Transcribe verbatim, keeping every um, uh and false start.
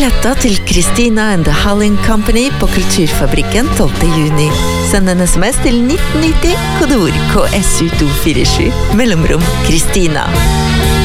billetter til Christina and the Halling Company på Kulturfabrikken tolvte juni. Send en sms til nitten nitti, kodeord K S U to fire sju, mellomrom Christina.